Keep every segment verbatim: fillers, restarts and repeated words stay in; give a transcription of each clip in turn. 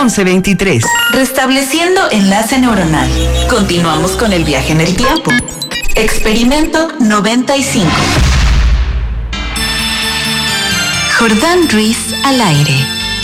once veintitrés. Restableciendo enlace neuronal. Continuamos con el viaje en el tiempo. Experimento noventa y cinco. Jordán Ruiz al aire.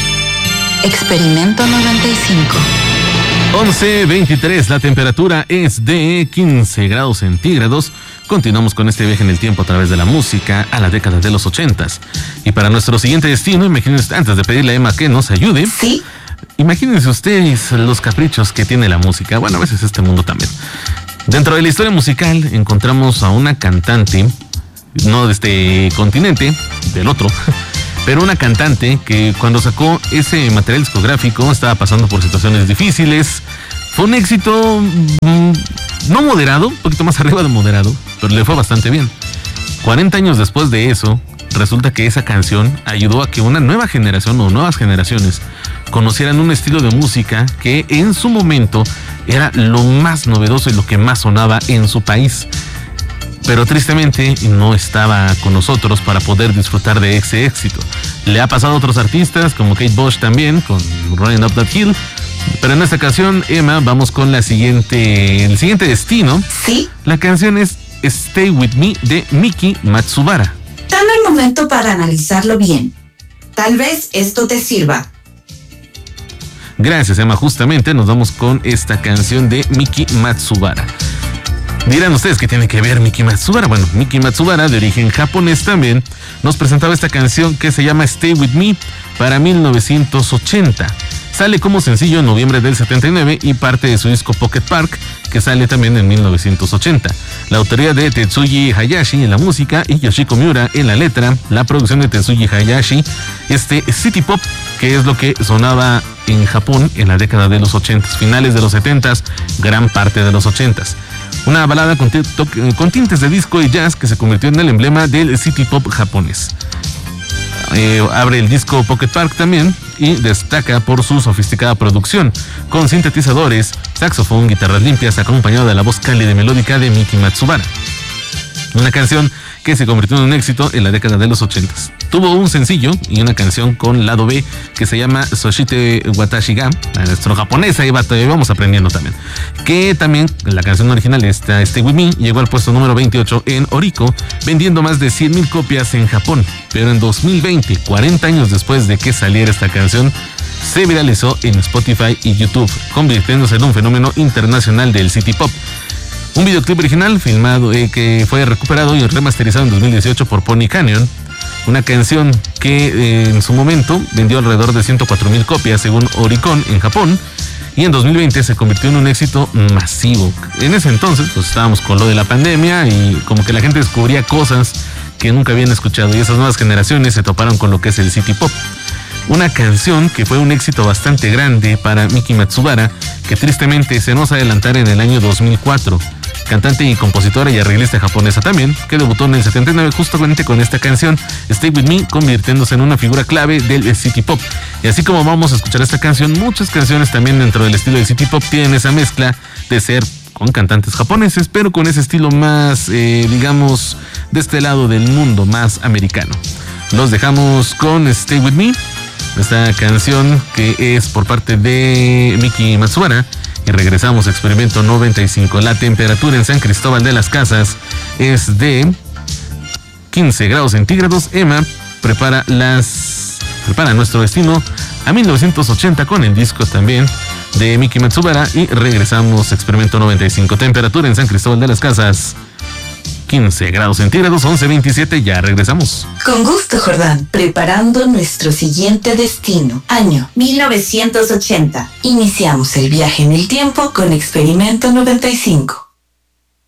Experimento noventa y cinco. once veintitrés, la temperatura es de quince grados centígrados. Continuamos con este viaje en el tiempo a través de la música a la década de los ochentas. Y para nuestro siguiente destino, imagínense, antes de pedirle a Emma que nos ayude, sí, imagínense ustedes los caprichos que tiene la música. Bueno, a veces este mundo también. Dentro de la historia musical encontramos a una cantante, no de este continente, del otro, pero una cantante que cuando sacó ese material discográfico estaba pasando por situaciones difíciles. Fue un éxito mmm, no moderado, un poquito más arriba de moderado, pero le fue bastante bien. cuarenta años después de eso, resulta que esa canción ayudó a que una nueva generación o nuevas generaciones conocieran un estilo de música que en su momento era lo más novedoso y lo que más sonaba en su país. Pero tristemente no estaba con nosotros para poder disfrutar de ese éxito. Le ha pasado a otros artistas, como Kate Bush también, con Running Up That Hill. Pero en esta ocasión, Emma, vamos con la siguiente, el siguiente destino. Sí. La canción es Stay With Me de Miki Matsubara. Dame un momento para analizarlo bien. Tal vez esto te sirva. Gracias, Emma. Justamente nos vamos con esta canción de Miki Matsubara. Dirán ustedes que tiene que ver Miki Matsubara. Bueno, Miki Matsubara, de origen japonés también, nos presentaba esta canción que se llama Stay With Me para mil novecientos ochenta. Sale como sencillo en noviembre del setenta y nueve y parte de su disco Pocket Park, que sale también en mil novecientos ochenta. La autoría de Tetsuji Hayashi en la música y Yoshiko Miura en la letra. La producción de Tetsuji Hayashi, este City Pop, que es lo que sonaba en Japón en la década de los ochentas, finales de los setentas, gran parte de los ochentas. Una balada con, t- con tintes de disco y jazz que se convirtió en el emblema del City Pop japonés. Eh, abre el disco Pocket Park también y destaca por su sofisticada producción, con sintetizadores, saxofón, guitarras limpias, acompañado de la voz cálida y melódica de Miki Matsubara. Una canción que se convirtió en un éxito en la década de los ochentas. Tuvo un sencillo y una canción con lado B que se llama Soshite Watashi ga, nuestro japonés, ahí va, vamos aprendiendo también. Que también la canción original, esta Stay With Me, llegó al puesto número veintiocho en Oricon, vendiendo más de cien mil copias en Japón. Pero en dos mil veinte, cuarenta años después de que saliera esta canción, se viralizó en Spotify y YouTube, convirtiéndose en un fenómeno internacional del City Pop. Un videoclip original filmado eh, que fue recuperado y remasterizado en dos mil dieciocho por Pony Canyon. Una canción que eh, en su momento vendió alrededor de ciento cuatro mil copias según Oricon en Japón. Y en dos mil veinte se convirtió en un éxito masivo. En ese entonces pues estábamos con lo de la pandemia y como que la gente descubría cosas que nunca habían escuchado. Y esas nuevas generaciones se toparon con lo que es el City Pop. Una canción que fue un éxito bastante grande para Miki Matsubara, que tristemente se nos adelantara en el año dos mil cuatro. Cantante y compositora y arreglista japonesa también, que debutó en el setenta y nueve justamente con esta canción, Stay With Me, convirtiéndose en una figura clave del City Pop. Y así como vamos a escuchar esta canción, muchas canciones también dentro del estilo del City Pop tienen esa mezcla de ser con cantantes japoneses, pero con ese estilo más, eh, digamos, de este lado del mundo, más americano. Los dejamos con Stay With Me, esta canción que es por parte de Miki Matsubara. Y regresamos a Experimento noventa y cinco. La temperatura en San Cristóbal de las Casas es de quince grados centígrados. Emma prepara las prepara nuestro destino a mil novecientos ochenta con el disco también de Miki Matsubara. Y regresamos a Experimento noventa y cinco. Temperatura en San Cristóbal de las Casas quince grados centígrados, once veintisiete, ya regresamos. Con gusto, Jordán. Preparando nuestro siguiente destino. Año mil novecientos ochenta. Iniciamos el viaje en el tiempo con Experimento noventa y cinco.